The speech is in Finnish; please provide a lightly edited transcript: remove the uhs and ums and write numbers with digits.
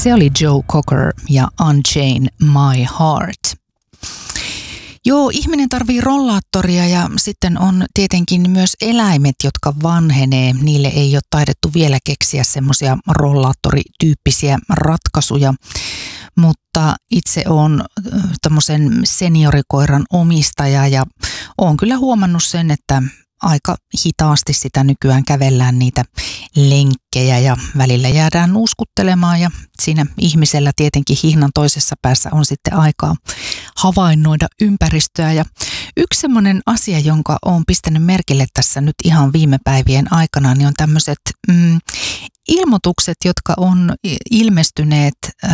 Se oli Joe Cocker ja Unchain My Heart. Joo, ihminen tarvii rollaattoria ja sitten on tietenkin myös eläimet, jotka vanhenee. Niille ei ole taidettu vielä keksiä semmoisia rollaattorityyppisiä ratkaisuja, mutta itse olen tämmöisen seniorikoiran omistaja ja olen kyllä huomannut sen, että aika hitaasti sitä nykyään kävellään niitä lenkkejä ja välillä jäädään nuuskuttelemaan ja siinä ihmisellä tietenkin hihnan toisessa päässä on sitten aikaa havainnoida ympäristöä. Ja yksi semmoinen asia, jonka olen pistänyt merkille tässä nyt ihan viime päivien aikana, niin on tämmöiset ilmoitukset, jotka on ilmestyneet